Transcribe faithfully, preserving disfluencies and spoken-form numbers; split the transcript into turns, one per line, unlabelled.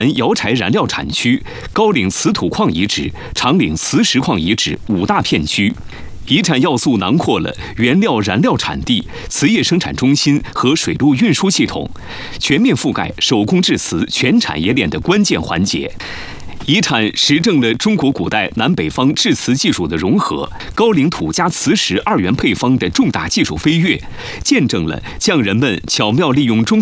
瑶柴燃料产区、高岭瓷土矿遗址、长岭磁石矿遗址五大片区。遗产要素囊括了原料、燃料产地、瓷业生产中心和水路运输系统，全面覆盖手工制瓷全产业链的关键环节。遗产实证了中国古代南北方制瓷技术的融合，高岭土加磁石二元配方的重大技术飞跃，见证了匠人们巧妙利用中